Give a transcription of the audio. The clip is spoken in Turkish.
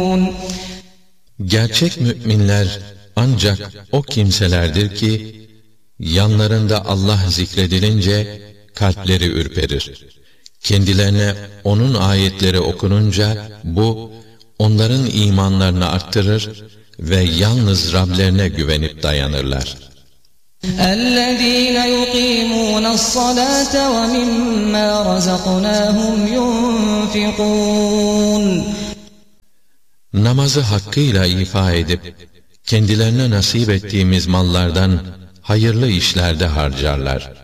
Gerçek müminler ancak o kimselerdir ki, yanlarında Allah zikredilince kalpleri ürperir. Kendilerine onun ayetleri okununca bu onların imanlarını arttırır ve yalnız Rablerine güvenip dayanırlar. اَلَّذ۪ينَ يُقِيمُونَ الصَّلَاةَ وَمِمَّا رَزَقْنَاهُمْ يُنْفِقُونَ Namazı hakkıyla ifa edip kendilerine nasip ettiğimiz mallardan hayırlı işlerde harcarlar.